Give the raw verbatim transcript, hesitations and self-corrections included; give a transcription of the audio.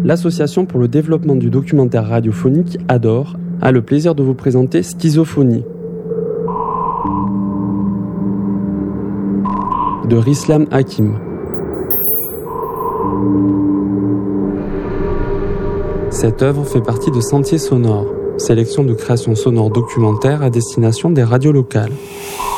l'association pour le développement du documentaire radiophonique A D O R a le plaisir de vous présenter Schizophonie de Rislam Hakim. Cette œuvre fait partie de Sentiers sonores, sélection de créations sonores documentaires à destination des radios locales.